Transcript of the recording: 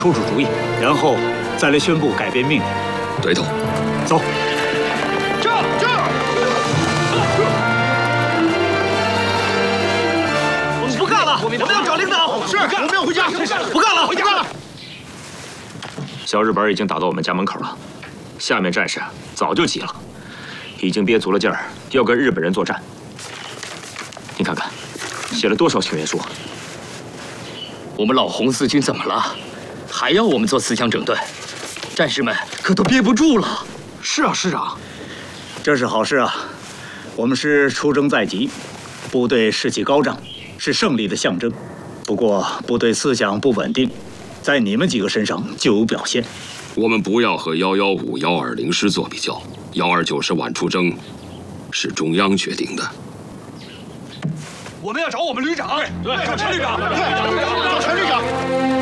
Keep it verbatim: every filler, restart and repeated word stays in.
出出主意，然后再来宣布改变命令。 对头， 走。 这这， 我们不干了，我们要找领导。 是，我们要回家。 不干了，回家了。 小日本已经打到我们家门口了，下面战士早就急了，已经憋足了劲儿，要跟日本人作战。你看看，写了多少请愿书。 我们老红四军怎么了？还要我们做思想整顿？战士们可都憋不住了。 是啊，师长， 这是好事啊！我们师出征在即，部队士气高涨，是胜利的象征。不过部队思想不稳定，在你们几个身上就有表现。 我们不要和幺幺五、幺二零师做比较，幺二九师晚出征是中央决定的。 我们要找我们旅长， 对， 找陈旅长， 对，找陈旅长。